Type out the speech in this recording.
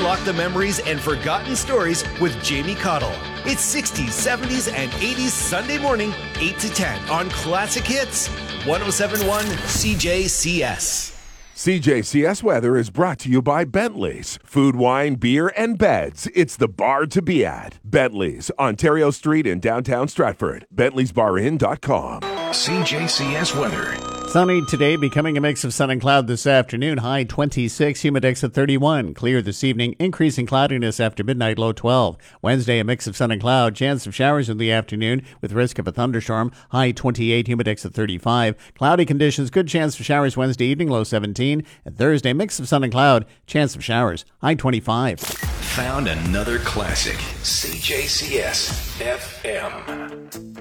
unlock the memories and forgotten stories with Jamie Cottle. It's 60s, 70s, and 80s Sunday morning, 8 to 10 on Classic Hits, 107.1 CJCS. CJCS weather is brought to you by Bentley's. Food, wine, beer, and beds. It's the bar to be at. Bentley's, Ontario Street in downtown Stratford. Bentley'sBarIn.com. CJCS weather. Sunny today, becoming a mix of sun and cloud this afternoon. High 26, humidex at 31. Clear this evening, increasing cloudiness after midnight, low 12. Wednesday, a mix of sun and cloud. Chance of showers in the afternoon with risk of a thunderstorm. High 28, humidex at 35. Cloudy conditions, good chance for showers Wednesday evening, low 17. And Thursday, mix of sun and cloud. Chance of showers, high 25. Found another classic. CJCS FM.